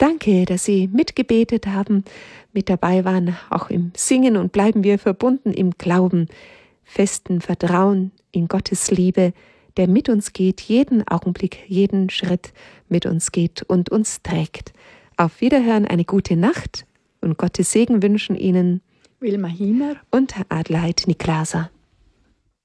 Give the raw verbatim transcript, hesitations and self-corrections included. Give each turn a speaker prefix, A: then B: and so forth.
A: Danke, dass Sie mitgebetet haben, mit dabei waren, auch im Singen, und bleiben wir verbunden im Glauben, festen Vertrauen in Gottes Liebe, der mit uns geht, jeden Augenblick, jeden Schritt mit uns geht und uns trägt. Auf Wiederhören, eine gute Nacht und Gottes Segen wünschen Ihnen
B: Wilma Hiemer
A: und Adelheid Niklasa.